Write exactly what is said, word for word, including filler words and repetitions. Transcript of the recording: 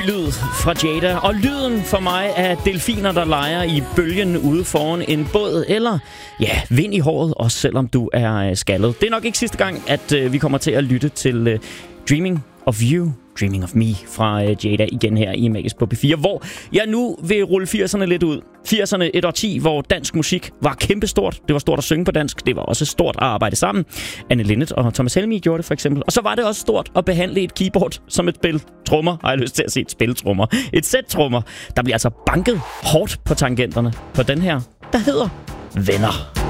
lyd fra Jada, og lyden for mig er delfiner, der leger i bølgen ude foran en båd, eller ja, vind i håret, også selvom du er skaldet. Det er nok ikke sidste gang, at øh, vi kommer til at lytte til øh, Dreaming of You, Dreaming of Me fra øh, Jada igen her i Magisk på P fire, hvor jeg nu vil rulle firserne lidt ud. firserne, et årti, hvor dansk musik var kæmpestort. Det var stort at synge på dansk. Det var også stort at arbejde sammen. Anne Linnet og Thomas Helmig gjorde det for eksempel. Og så var det også stort at behandle et keyboard som et spil trommer. Har jeg lyst til at sige et spil trommer. Et sæt trommer. Der bliver altså banket hårdt på tangenterne på den her, der hedder Venner.